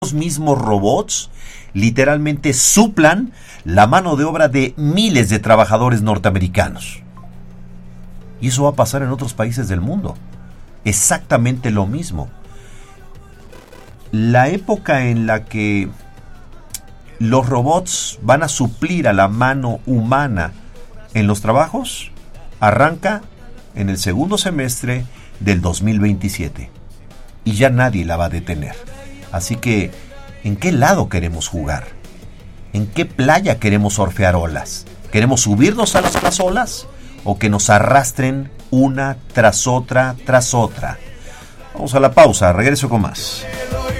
los mismos robots literalmente suplan la mano de obra de miles de trabajadores norteamericanos. Y eso va a pasar en otros países del mundo. Exactamente lo mismo. La época en la que los robots van a suplir a la mano humana en los trabajos arranca en el segundo semestre del 2027. Y ya nadie la va a detener. Así que, ¿en qué lado queremos jugar? ¿En qué playa queremos surfear olas? ¿Queremos subirnos a las olas o que nos arrastren una tras otra tras otra? Vamos a la pausa, regreso con más.